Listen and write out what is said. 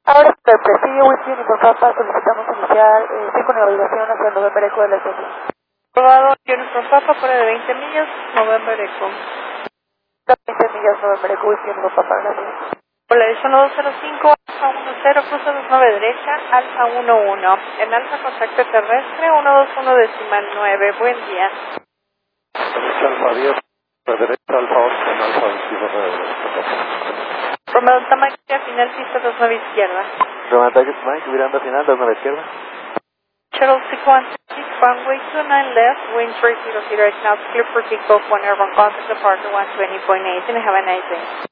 Ahora, el presidio Whisky por Papa, solicitamos iniciar con navegación hacia el November Echo de la estación. Aprobado, Uniform Papa, fuera de 20 millas, November Echo. 20 millas November Echo Whisky por Papa, gracias. Polaris 1205, Alfa 10, cruza 29 derecha, Alfa 11. En Alfa contacto terrestre, 121.9. Buen día. Alfa 10, derecha, Alfa 11, Alfa 29. Romeo Delta Mike, final pista 29 izquierda. Romeo Delta Mike, virando final, 29 izquierda. Shuttle sequence, runway 29 left, wind 300 right now, clear for takeoff, one airborne contact departure 120.8, and have a nice day.